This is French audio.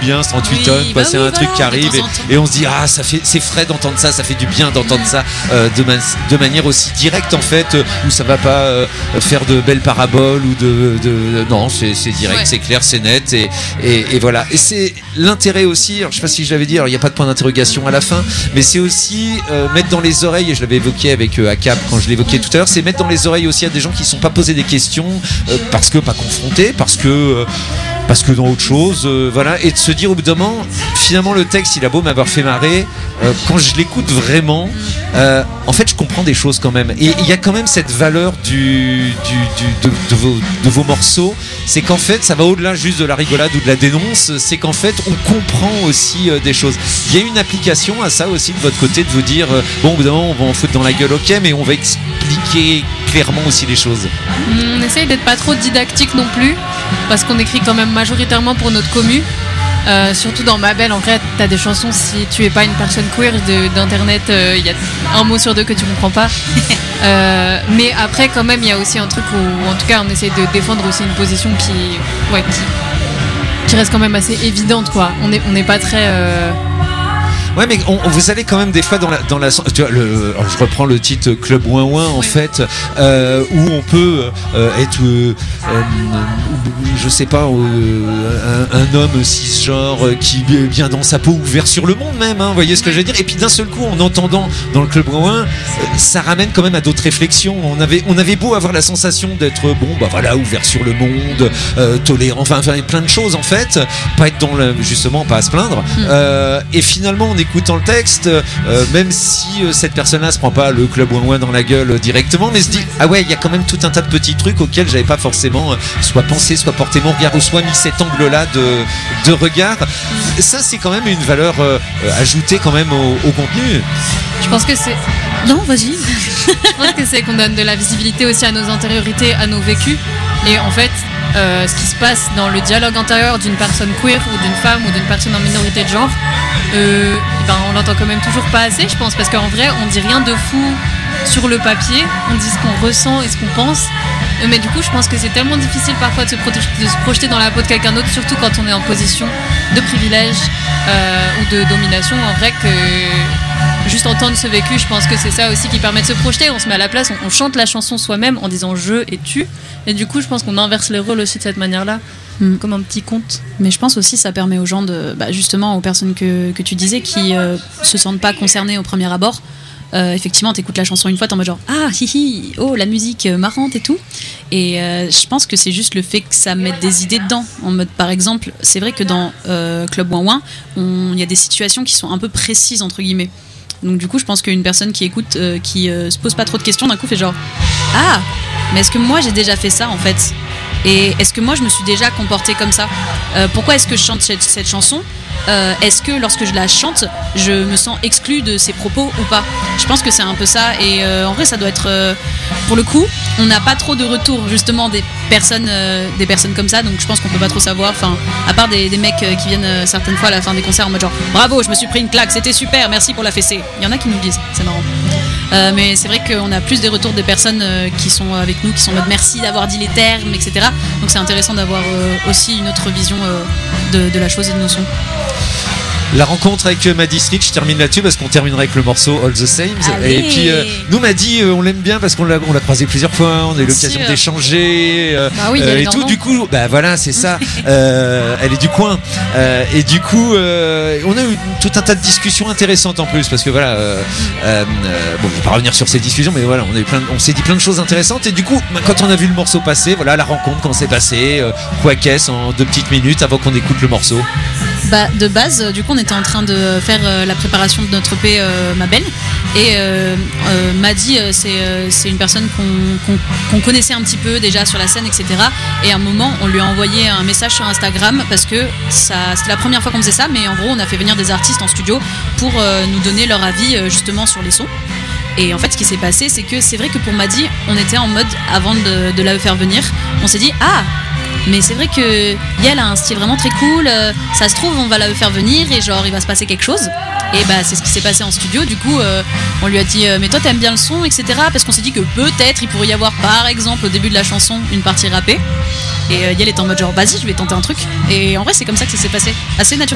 bien, ce 38 tonnes, quoi. C'est un truc qui arrive et on se dit c'est frais d'entendre ça fait du bien d'entendre ça de manière aussi directe en fait, où ça va pas faire de belles paraboles ou non, c'est direct, c'est clair, c'est net et voilà. Et c'est l'intérêt aussi, alors, je sais pas si je l'avais dit, il n'y a pas de point d'interrogation à la fin, mais c'est aussi mettre dans les oreilles, et je l'avais évoqué avec ACAP quand je l'évoquais tout à l'heure, c'est mettre dans les oreilles aussi à des gens qui ne sont pas posés des questions parce que pas confrontés, parce que dans autre chose, voilà, et de se dire au bout d'un moment, finalement le texte il a beau m'avoir fait marrer, quand je l'écoute vraiment, en fait je comprends des choses quand même, et il y a quand même cette valeur de vos morceaux, c'est qu'en fait ça va au-delà juste de la rigolade ou de la dénonce, c'est qu'en fait on comprend aussi des choses. Il y a une application à ça aussi de votre côté, de vous dire bon, au bout d'un moment on va en foutre dans la gueule, ok, mais on va expliquer clairement aussi les choses. On essaye d'être pas trop didactique non plus, parce qu'on écrit quand même majoritairement pour notre commu. Surtout dans Ma Belle, en vrai, t'as des chansons, si tu es pas une personne queer d'internet, il y a un mot sur deux que tu comprends pas. Mais après, quand même, il y a aussi un truc où, en tout cas, on essaie de défendre aussi une position qui reste quand même assez évidente, quoi. On n'est pas très... Ouais, mais vous allez quand même des fois dans la tu vois, je reprends le titre Club Ouin Ouin en fait, où on peut être je sais pas, un homme cisgenre qui est bien dans sa peau, ouvert sur le monde même, vous voyez ce que je veux dire, et puis d'un seul coup en entendant dans le Club Ouin Ouin, ça ramène quand même à d'autres réflexions. On avait beau avoir la sensation d'être ouvert sur le monde, tolérant, enfin plein de choses en fait, pas être justement pas à se plaindre, et finalement en écoutant le texte, même si cette personne-là se prend pas le Club Ouin Ouin dans la gueule directement, mais se dit il y a quand même tout un tas de petits trucs auxquels j'avais pas forcément soit pensé, soit porté mon regard, ou soit mis cet angle-là de regard. Ça c'est quand même une valeur ajoutée quand même au contenu. Je pense que c'est... Non, vas-y. Je pense que c'est qu'on donne de la visibilité aussi à nos intériorités, à nos vécus, et en fait ce qui se passe dans le dialogue intérieur d'une personne queer ou d'une femme ou d'une personne en minorité de genre, on l'entend quand même toujours pas assez, je pense, parce qu'en vrai on dit rien de fou sur le papier, on dit ce qu'on ressent et ce qu'on pense, mais du coup je pense que c'est tellement difficile parfois de se projeter dans la peau de quelqu'un d'autre, surtout quand on est en position de privilège ou de domination, en vrai, que juste entendre ce vécu, je pense que c'est ça aussi qui permet de se projeter. On se met à la place, on chante la chanson soi-même en disant je et tu, et du coup je pense qu'on inverse les rôles aussi de cette manière-là, comme un petit conte. Mais je pense aussi ça permet aux gens justement aux personnes que tu disais qui se sentent pas concernées au premier abord. Effectivement, t'écoutes la chanson une fois, t'es en mode genre hihi, oh la musique marrante et tout, et je pense que c'est juste le fait que ça mette des idées dedans, en mode, par exemple, c'est vrai que dans Club Ouin Ouin il y a des situations qui sont un peu précises entre guillemets, donc du coup je pense qu'une personne qui écoute qui se pose pas trop de questions, d'un coup fait genre mais est-ce que moi j'ai déjà fait ça en fait, et est-ce que moi je me suis déjà comportée comme ça, pourquoi est-ce que je chante cette chanson, est-ce que lorsque je la chante je me sens exclue de ses propos ou pas. Je pense que c'est un peu ça, et en vrai ça doit être pour le coup on n'a pas trop de retour justement des personnes comme ça, donc je pense qu'on peut pas trop savoir, enfin à part des mecs qui viennent certaines fois à la fin des concerts en mode genre bravo, je me suis pris une claque, c'était super, merci pour la fessée. Il y en a qui nous le disent, c'est marrant. Mais c'est vrai qu'on a plus des retours des personnes qui sont avec nous, qui sont en mode merci d'avoir dit les termes, etc. Donc c'est intéressant d'avoir aussi une autre vision de la chose et de nos sons. La rencontre avec Maddie Street, je termine là-dessus parce qu'on terminerait avec le morceau All the Same. Allez. Et puis nous Maddie, on l'aime bien parce qu'on l'a croisé plusieurs fois, on a eu l'occasion d'échanger et tout. Du coup, voilà, c'est ça. Elle est du coin et du coup, on a eu tout un tas de discussions intéressantes en plus parce que voilà, je vais pas revenir sur ces discussions, mais voilà, on s'est dit plein de choses intéressantes, et du coup, quand on a vu le morceau passer, voilà, la rencontre, comment s'est passée, quoi qu'est-ce en 2 petites minutes avant qu'on écoute le morceau. De base, du coup, on était en train de faire la préparation de notre EP Ma Belle, et Maddie, c'est une personne qu'on connaissait un petit peu déjà sur la scène, etc. Et à un moment, on lui a envoyé un message sur Instagram parce que c'était la première fois qu'on faisait ça, mais en gros, on a fait venir des artistes en studio pour nous donner leur avis justement sur les sons. Et en fait, ce qui s'est passé, c'est que c'est vrai que pour Maddie, on était en mode, avant de la faire venir, on s'est dit mais c'est vrai que Yael a un style vraiment très cool, ça se trouve on va la faire venir et genre il va se passer quelque chose. Et c'est ce qui s'est passé en studio. Du coup on lui a dit mais toi t'aimes bien le son, etc. Parce qu'on s'est dit que peut-être il pourrait y avoir par exemple au début de la chanson une partie rappée, et Yael est en mode genre vas-y je vais tenter un truc, et en vrai c'est comme ça que ça s'est passé assez naturellement.